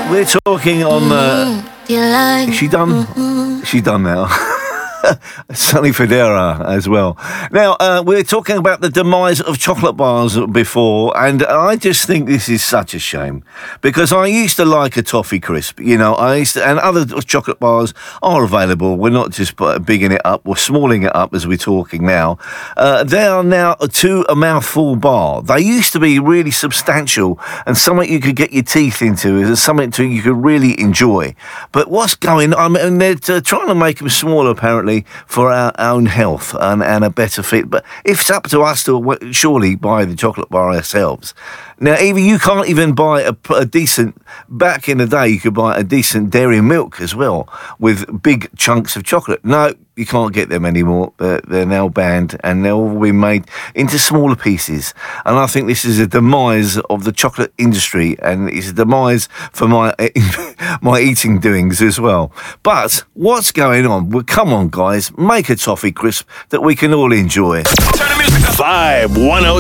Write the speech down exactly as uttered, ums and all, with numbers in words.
we're talking on... Uh, is she done? She's done now. Sonny Fodera as well. Now, uh, we we're talking about the demise of chocolate bars before, and I just think this is such a shame, because I used to like a toffee crisp, you know, I used to, and other chocolate bars are available. We're not just bigging it up, we're smalling it up as we're talking now. Uh, they are now a two a mouthful bar. They used to be really substantial and something you could get your teeth into, is something to, you could really enjoy. But what's going on? I mean, they're uh, trying to make them smaller, apparently, for our own health and, and a better fit. But if it's up to us to surely buy the chocolate bar ourselves. Now, even you can't even buy a, a decent... Back in the day, you could buy a decent dairy milk as well, with big chunks of chocolate. No, you can't get them anymore. They're, they're now banned, and they're all being made into smaller pieces. And I think this is a demise of the chocolate industry, and it's a demise for my my eating doings as well. But what's going on? Well, come on, guys, make a toffee crisp that we can all enjoy. Vibe one oh